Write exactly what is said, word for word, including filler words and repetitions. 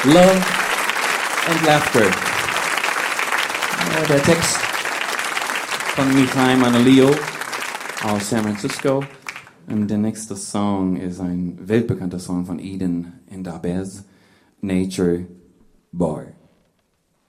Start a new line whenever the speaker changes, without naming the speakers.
Love and Laughter. Äh, der Text von Michael Manolio aus San Francisco. Und der nächste Song ist ein weltbekannter Song von Eden in Dabez, Nature Bar.